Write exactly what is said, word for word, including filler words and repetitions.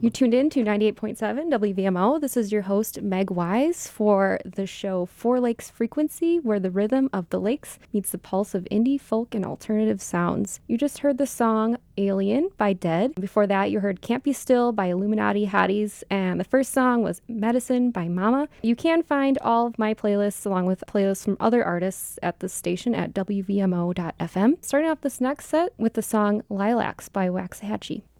You tuned in to ninety-eight point seven W V M O. This is your host, Meg Wise, for the show Four Lakes Frequency, where the rhythm of the lakes meets the pulse of indie, folk, and alternative sounds. You just heard the song Alien by Dead. Before that, you heard Can't Be Still by Illuminati Hotties, and the first song was Medicine by Mama. You can find all of my playlists along with playlists from other artists at the station at W V M O dot F M. Starting off this next set with the song Lilacs by Waxahachie.